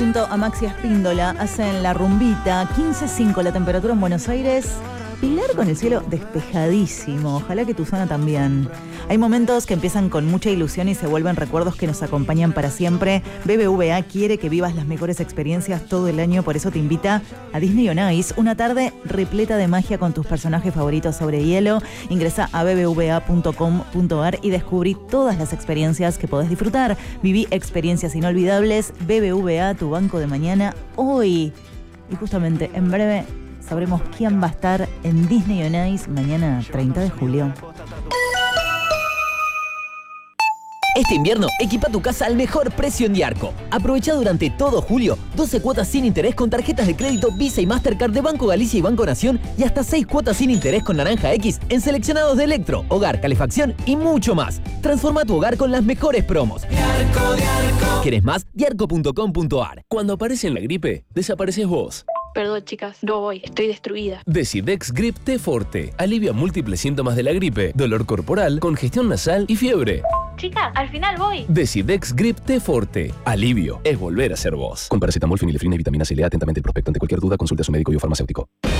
junto a Maxi Espíndola hacen la rumbita. 15.5 la temperatura en Buenos Aires. Pilar con el cielo despejadísimo. Ojalá que tu zona también. Hay momentos que empiezan con mucha ilusión y se vuelven recuerdos que nos acompañan para siempre. BBVA quiere que vivas las mejores experiencias todo el año, por eso te invita a Disney on Ice, una tarde repleta de magia con tus personajes favoritos sobre hielo. Ingresa a bbva.com.ar y descubrí todas las experiencias que podés disfrutar. Viví experiencias inolvidables. BBVA, tu banco de mañana, hoy. Y justamente en breve sabremos quién va a estar en Disney on Ice mañana 30 de julio. Este invierno, equipa tu casa al mejor precio en Diarco. Aprovecha durante todo julio 12 cuotas sin interés con tarjetas de crédito Visa y Mastercard de Banco Galicia y Banco Nación y hasta 6 cuotas sin interés con Naranja X en seleccionados de electro, hogar, calefacción y mucho más. Transforma tu hogar con las mejores promos. Diarco, Diarco. ¿Quieres más? Diarco.com.ar. Cuando aparece la gripe, desapareces vos. Perdón, chicas, no voy, estoy destruida. Decidex Grip T Forte alivia múltiples síntomas de la gripe, dolor corporal, congestión nasal y fiebre. Chicas, al final voy. Decidex Grip T Forte. Alivio es volver a ser vos. Con paracetamol, fenilefrina y vitamina C. Lea atentamente el prospecto. Ante cualquier duda, consulte a su médico y o farmacéutico.